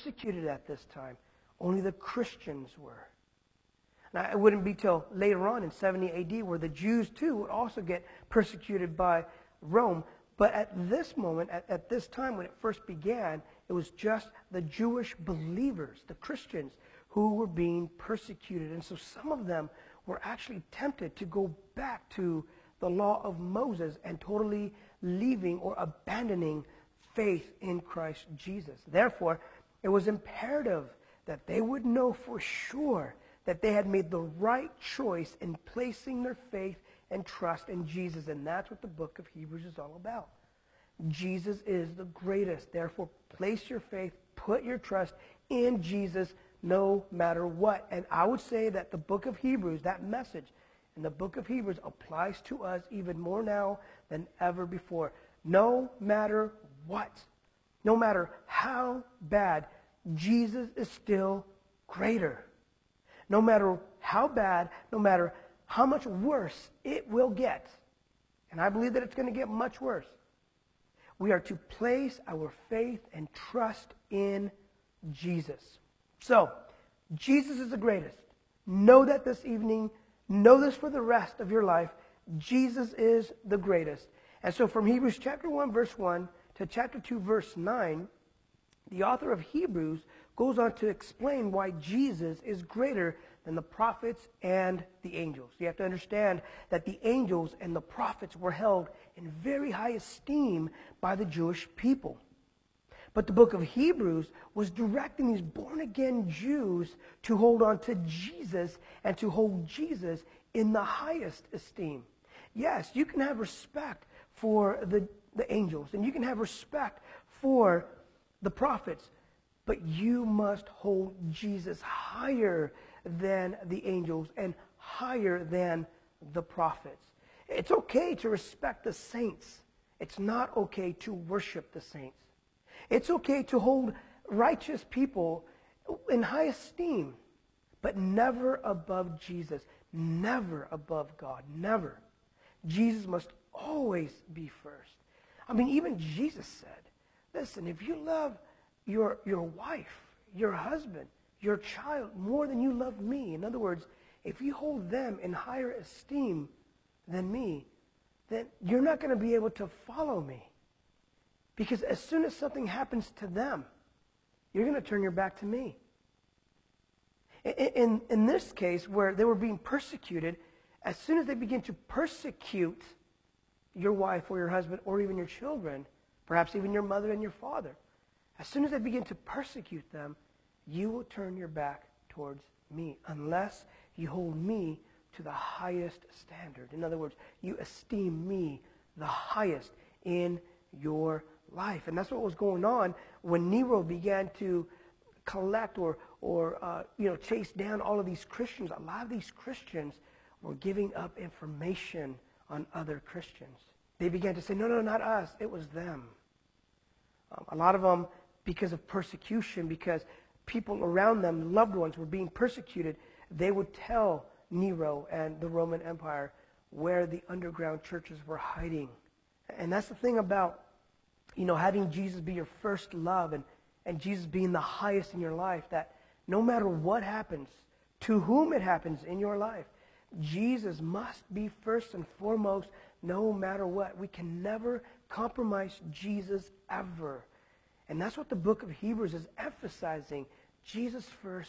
persecuted at this time. Only the Christians were. Now, it wouldn't be till later on in 70 AD where the Jews too would also get persecuted by Rome. But at this moment, at this time when it first began, it was just the Jewish believers, the Christians, who were being persecuted. And so some of them were actually tempted to go back to the law of Moses and totally leaving or abandoning faith in Christ Jesus. Therefore, it was imperative that they would know for sure that they had made the right choice in placing their faith and trust in Jesus. And that's what the book of Hebrews is all about. Jesus is the greatest. Therefore, place your faith, put your trust in Jesus no matter what. And I would say that the book of Hebrews, that message in the book of Hebrews applies to us even more now than ever before. No matter what, no matter how bad, Jesus is still greater. No matter how bad, no matter how much worse it will get, and I believe that it's going to get much worse, we are to place our faith and trust in Jesus. So, Jesus is the greatest. Know that this evening. Know this for the rest of your life. Jesus is the greatest. And so from Hebrews chapter 1, verse 1 to chapter 2, verse 9, the author of Hebrews goes on to explain why Jesus is greater than the prophets and the angels. You have to understand that the angels and the prophets were held in very high esteem by the Jewish people. But the book of Hebrews was directing these born-again Jews to hold on to Jesus and to hold Jesus in the highest esteem. Yes, you can have respect for the angels, and you can have respect for the prophets, but you must hold Jesus higher than the angels and higher than the prophets. It's okay to respect the saints. It's not okay to worship the saints. It's okay to hold righteous people in high esteem, but never above Jesus, never above God, never. Jesus must always be first. I mean, even Jesus said, listen, if you love your wife, your husband, your child more than you love me, in other words, if you hold them in higher esteem than me, then you're not going to be able to follow me. Because as soon as something happens to them, you're going to turn your back to me. In this case, where they were being persecuted, as soon as they begin to persecute your wife or your husband or even your children, perhaps even your mother and your father, as soon as they begin to persecute them, you will turn your back towards me unless you hold me to the highest standard. In other words, you esteem me the highest in your life. And that's what was going on when Nero began to collect or chase down all of these Christians. A lot of these Christians were giving up information on other Christians. They began to say, no, not us. It was them. A lot of them, because of persecution, because people around them, loved ones, were being persecuted, they would tell Nero and the Roman Empire where the underground churches were hiding. And that's the thing about, having Jesus be your first love and Jesus being the highest in your life, that no matter what happens, to whom it happens in your life, Jesus must be first and foremost no matter what. We can never compromise Jesus ever. And that's what the book of Hebrews is emphasizing. Jesus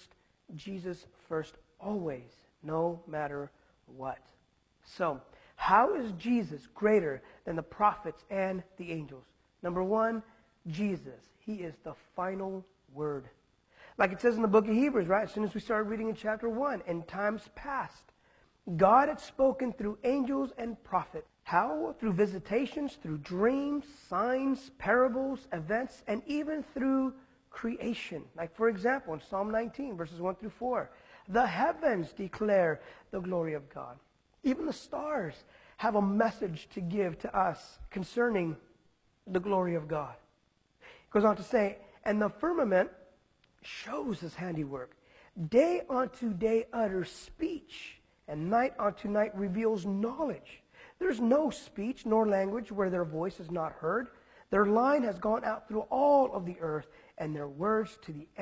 first always, no matter what. So, how is Jesus greater than the prophets and the angels? Number one, Jesus. He is the final word. Like it says in the book of Hebrews, right? As soon as we started reading in chapter 1, in times past, God had spoken through angels and prophets. How? Through visitations, through dreams, signs, parables, events, and even through creation. Like, for example, in Psalm 19, verses 1 through 4, the heavens declare the glory of God. Even the stars have a message to give to us concerning the glory of God. It goes on to say, and the firmament shows his handiwork. Day unto day utters speech, and night unto night reveals knowledge. There's no speech nor language where their voice is not heard. Their line has gone out through all of the earth, and their words to the